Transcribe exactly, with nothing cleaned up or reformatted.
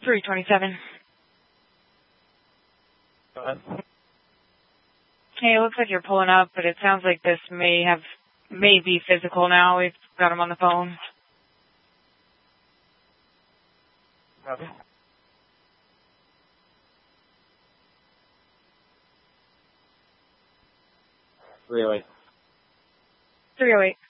three twenty-seven. Go ahead. Hey, it looks like you're pulling up, but it sounds like this may have, may be physical now. We've got him on the phone. Okay. three oh eight. three oh eight.